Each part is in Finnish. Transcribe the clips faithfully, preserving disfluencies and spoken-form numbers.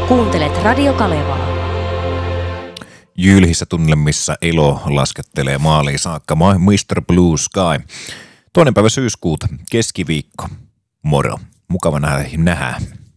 Kuuntelet Radio Kalevaa. Jylhissä tunnelmissa ilo laskettelee maaliin saakka. mister Blue Sky. Toinen päivä syyskuuta, keskiviikko. Moro. Mukava nähdä. nähdä.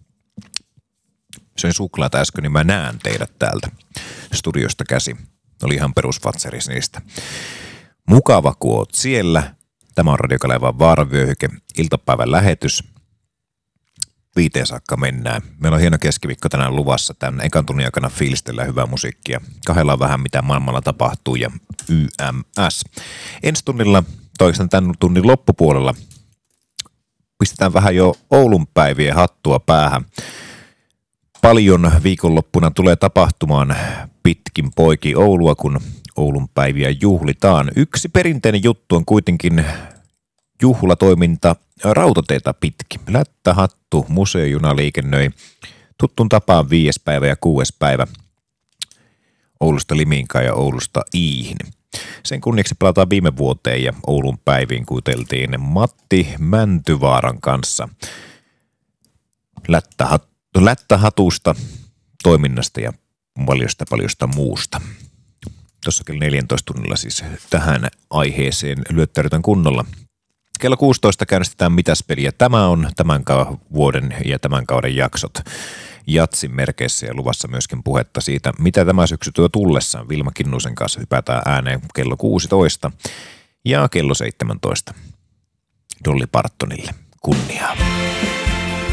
Söin suklaata äsken, niin mä näen teidät täältä studiosta käsi. Oli ihan perusvatseris niistä. Mukava, kun oot siellä. Tämä on Radio Kalevan Vaaravyöhyke, iltapäivän lähetys. Viiteen saakka mennään. Meillä on hieno keskiviikko tänään luvassa. Tämän ekan tunnin aikana fiilistellään hyvää musiikkia. Kahdellaan vähän mitä maailmalla tapahtuu ja Y M S. Ensi tunnilla, toistaan tämän tunnin loppupuolella, pistetään vähän jo Oulun päivien hattua päähän. Paljon viikonloppuna tulee tapahtumaan pitkin poiki Oulua, kun Oulun päiviä juhlitaan. Yksi perinteinen juttu on kuitenkin juhlatoiminta rautateitä pitkin. Lättähattu museojuna liikennöi tuttuun tapaan viides päivä ja kuudes päivä Oulusta Liminkaan ja Oulusta Iihin. Sen kunniaksi palataan viime vuoteen ja Oulun päiviin kuuteltiin Matti Mäntyvaaran kanssa lättähat, lättähatusta, toiminnasta ja paljosta paljosta muusta. Tuossa kello neljäntoista tunnilla siis tähän aiheeseen lyöttäydytään kunnolla. Kello kuusitoista käynnistetään Mitäs peliä. Tämä on tämän vuoden ja tämän kauden jaksot Jatsin merkeissä ja luvassa myöskin puhetta siitä, mitä tämä syksy tuo tullessaan. Vilma Kinnusen kanssa hypätään ääneen kello kuusitoista ja kello seitsemäntoista. Dolly Partonille kunniaa.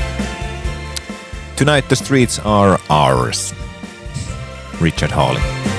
Tonight the streets are ours. Richard Hawley.